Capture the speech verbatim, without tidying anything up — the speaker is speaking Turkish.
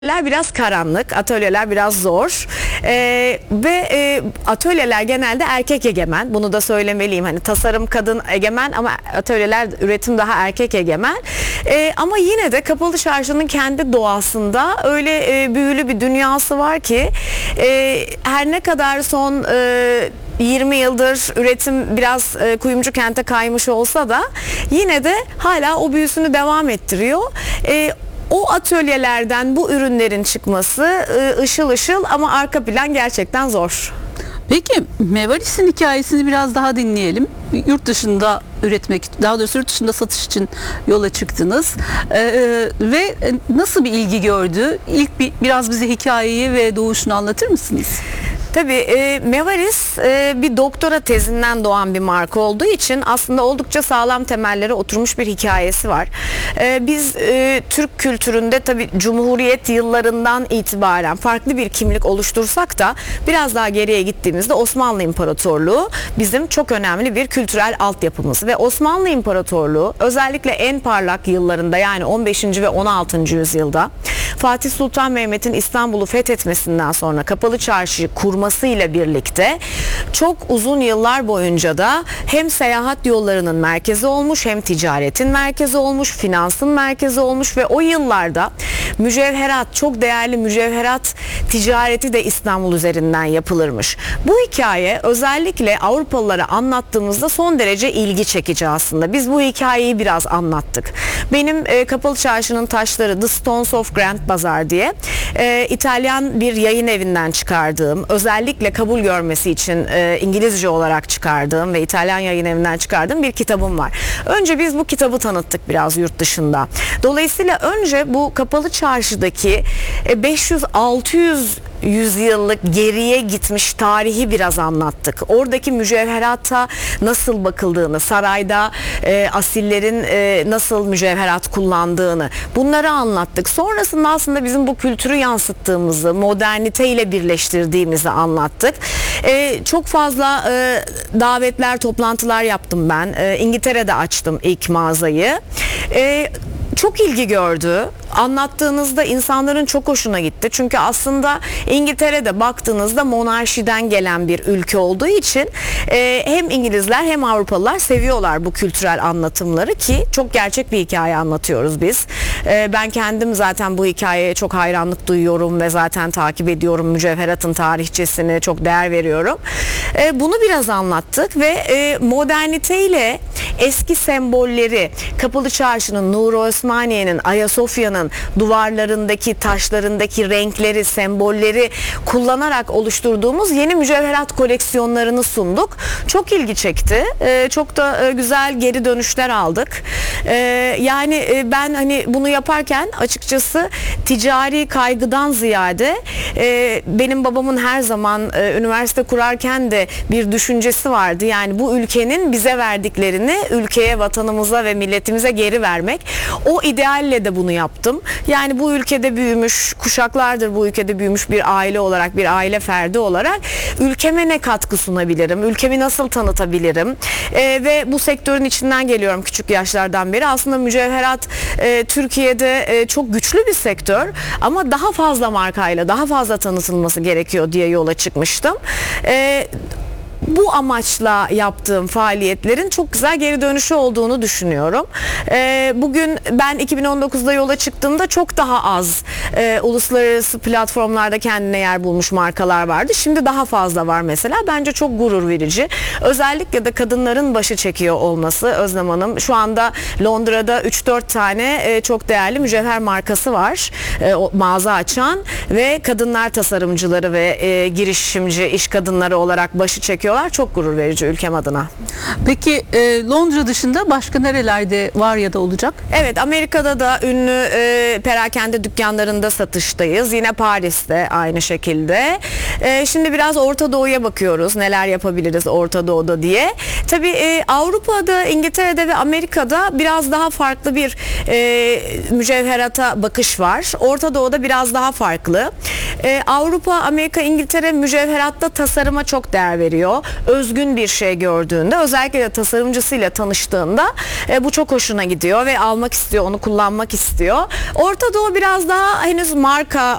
Atölyeler biraz karanlık, atölyeler biraz zor ee, ve e, atölyeler genelde erkek egemen. Bunu da söylemeliyim. Hani tasarım kadın egemen ama atölyeler, üretim daha erkek egemen. Ee, ama yine de Kapalı Çarşı'nın kendi doğasında öyle e, büyülü bir dünyası var ki e, her ne kadar son e, yirmi yıldır üretim biraz e, kuyumcu kente kaymış olsa da yine de hala o büyüsünü devam ettiriyor. E, O atölyelerden bu ürünlerin çıkması ışıl ışıl ama arka plan gerçekten zor. Peki Mevaris'in hikayesini biraz daha dinleyelim. Yurt dışında üretmek, daha doğrusu yurt dışında satış için yola çıktınız ee, ve nasıl bir ilgi gördü? İlk bir, biraz bize hikayeyi ve doğuşunu anlatır mısınız? Tabii e, Mevaris e, bir doktora tezinden doğan bir marka olduğu için aslında oldukça sağlam temellere oturmuş bir hikayesi var. E, biz e, Türk kültüründe tabii Cumhuriyet yıllarından itibaren farklı bir kimlik oluştursak da biraz daha geriye gittiğimizde Osmanlı İmparatorluğu bizim çok önemli bir kültürel altyapımız ve Osmanlı İmparatorluğu özellikle en parlak yıllarında, yani on beşinci ve on altıncı yüzyılda Fatih Sultan Mehmet'in İstanbul'u fethetmesinden sonra Kapalı Çarşı'yı kurmasıyla birlikte çok uzun yıllar boyunca da hem seyahat yollarının merkezi olmuş, hem ticaretin merkezi olmuş, finansın merkezi olmuş ve o yıllarda mücevherat, çok değerli mücevherat ticareti de İstanbul üzerinden yapılırmış. Bu hikaye özellikle Avrupalılara anlattığımızda son derece ilgi çekici aslında. Biz bu hikayeyi biraz anlattık. Benim e, Kapalı Çarşı'nın taşları, The Stones of Grand Bazaar diye e, İtalyan bir yayın evinden çıkardığım, özellikle kabul görmesi için e, İngilizce olarak çıkardığım ve İtalyan yayın evinden çıkardığım bir kitabım var. Önce biz bu kitabı tanıttık biraz yurt dışında. Dolayısıyla önce bu Kapalı Çarşı'daki e, beş yüz altı yüz yüzyıllık geriye gitmiş tarihi biraz anlattık. Oradaki mücevherata nasıl bakıldığını, sarayda e, asillerin e, nasıl mücevherat kullandığını, bunları anlattık. Sonrasında aslında bizim bu kültürü yansıttığımızı, moderniteyle birleştirdiğimizi anlattık. E, çok fazla e, davetler, toplantılar yaptım ben. E, İngiltere'de açtım ilk mağazayı. E, Çok ilgi gördü. Anlattığınızda insanların çok hoşuna gitti. Çünkü aslında İngiltere'de baktığınızda monarşiden gelen bir ülke olduğu için e, hem İngilizler hem Avrupalılar seviyorlar bu kültürel anlatımları ki çok gerçek bir hikaye anlatıyoruz biz. E, ben kendim zaten bu hikayeye çok hayranlık duyuyorum ve zaten takip ediyorum. Mücevheratın tarihçesine çok değer veriyorum. E, bunu biraz anlattık ve e, moderniteyle eski sembolleri, Kapalı Çarşı'nın, Nur Osmaniye'nin, Ayasofya'nın duvarlarındaki, taşlarındaki renkleri, sembolleri kullanarak oluşturduğumuz yeni mücevherat koleksiyonlarını sunduk. Çok ilgi çekti. Ee, çok da e, güzel geri dönüşler aldık. Ee, yani e, ben hani bunu yaparken açıkçası ticari kaygıdan ziyade e, benim babamın her zaman e, üniversite kurarken de bir düşüncesi vardı. Yani bu ülkenin bize verdiklerini ülkeye, vatanımıza ve milletimize geri vermek. O idealle de bunu yaptım. Yani bu ülkede büyümüş, kuşaklardır bu ülkede büyümüş bir aile olarak, bir aile ferdi olarak ülkeme ne katkı sunabilirim? Ülkemi nasıl tanıtabilirim? Ee, ve bu sektörün içinden geliyorum küçük yaşlardan beri. Aslında mücevherat e, Türkiye'de e, çok güçlü bir sektör ama daha fazla markayla, daha fazla tanıtılması gerekiyor diye yola çıkmıştım. E, Bu amaçla yaptığım faaliyetlerin çok güzel geri dönüşü olduğunu düşünüyorum. Ee, bugün ben iki bin on dokuzda yola çıktığımda çok daha az e, uluslararası platformlarda kendine yer bulmuş markalar vardı. Şimdi daha fazla var mesela. Bence çok gurur verici. Özellikle de kadınların başı çekiyor olması. Özlem Hanım, şu anda Londra'da üç dört tane e, çok değerli mücevher markası var. E, o, mağaza açan ve kadınlar tasarımcıları ve e, girişimci iş kadınları olarak başı çekiyor. Çok gurur verici ülkem adına. Peki e, Londra dışında başka nerelerde var ya da olacak? Evet, Amerika'da da ünlü e, perakende dükkanlarında satıştayız. Yine Paris'te aynı şekilde. E, şimdi biraz Orta Doğu'ya bakıyoruz. Neler yapabiliriz Orta Doğu'da diye. Tabii e, Avrupa'da, İngiltere'de ve Amerika'da biraz daha farklı bir e, mücevherata bakış var. Orta Doğu'da biraz daha farklı. e, Avrupa, Amerika, İngiltere mücevheratta tasarıma çok değer veriyor. Özgün bir şey gördüğünde, özellikle de tasarımcısıyla tanıştığında e, bu çok hoşuna gidiyor ve almak istiyor, onu kullanmak istiyor. Orta Doğu biraz daha henüz marka